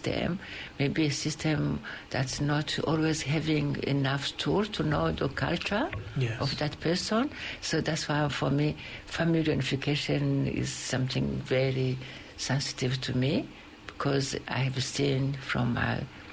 system, maybe a system that's not always having enough tools to know the culture of that person. So that's why, for me, family reunification is something very sensitive to me, because I have seen from my